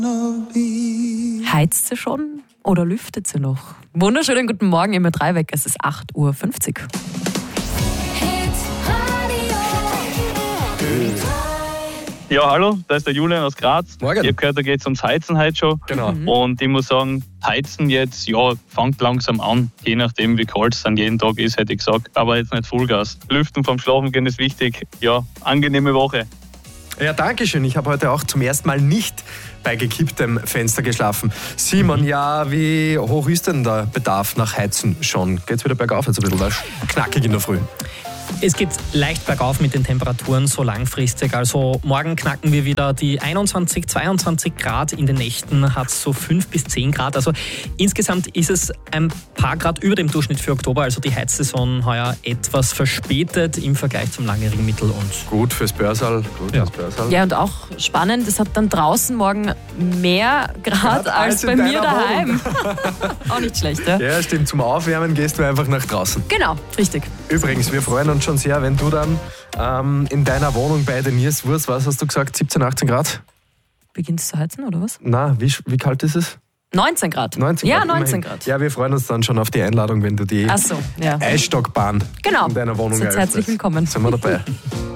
Heizt sie schon oder lüftet sie noch? Wunderschönen guten Morgen, immer 3 weg. Es ist 8:50 Uhr. Ja, hallo, da ist der Julian aus Graz. Morgen. Ich habe gehört, da geht es ums Heizen heute schon. Genau. Und ich muss sagen, Heizen jetzt, ja, fängt langsam an. Je nachdem, wie kalt es dann jeden Tag ist, hätte ich gesagt. Aber jetzt nicht Vollgas. Lüften vom Schlafengehen ist wichtig. Ja, angenehme Woche. Ja, danke schön. Ich habe heute auch zum ersten Mal nicht bei gekipptem Fenster geschlafen. Simon, ja, wie hoch ist denn der Bedarf nach Heizen schon? Geht's wieder bergauf jetzt ein bisschen, weil knackig in der Früh? Es geht leicht bergauf mit den Temperaturen so langfristig. Also morgen knacken wir wieder die 21, 22 Grad. In den Nächten hat es so 5 bis 10 Grad. Also insgesamt ist es ein paar Grad über dem Durchschnitt für Oktober. Also die Heizsaison heuer etwas verspätet im Vergleich zum langjährigen Mittel. Und Gut fürs Börsal. Ja, und auch spannend, es hat dann draußen morgen mehr Grad als bei mir daheim. Auch nicht schlecht, ja? Ja, stimmt. Zum Aufwärmen gehst du einfach nach draußen. Genau, richtig. Übrigens, wir freuen uns schon sehr, wenn du dann in deiner Wohnung bei Denise Wurst, was hast du gesagt, 17, 18 Grad? Beginnt es zu heizen, oder was? Na, wie kalt ist es? 19 Grad. 19 Ja, Grad, 19 immerhin. Grad. Ja, wir freuen uns dann schon auf die Einladung, wenn du die Ach so, ja. Eisstockbahn Genau. in deiner Wohnung Seid eröffnest. herzlich willkommen. Sind wir dabei.